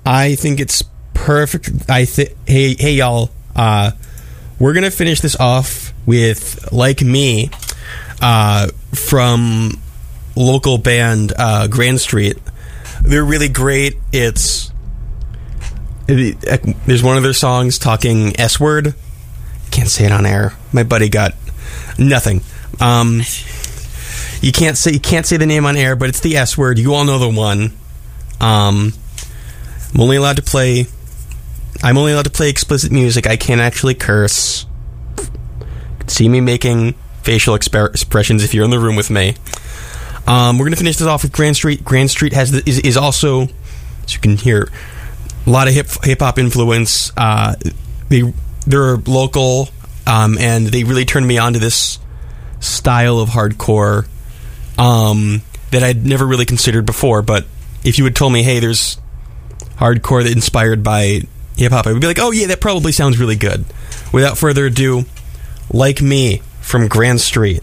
I think it's perfect. Hey, y'all. We're going to finish this off with Like Me from local band Grand Street. They're really great. There's one of their songs talking S-word. Can't say it on air. My buddy got nothing. You can't say the name on air, but it's the S-word. You all know the one. I'm only allowed to play explicit music. I can't actually curse. You can see me making facial expressions if you're in the room with me. We're going to finish this off with Grand Street. Grand Street is also, as you can hear, a lot of hip-hop influence. They're local, and they really turned me on to this style of hardcore that I'd never really considered before. But if you had told me, hey, there's hardcore that inspired by hip-hop, I would be like, oh yeah, that probably sounds really good. Without further ado, Like Me from Grand Street.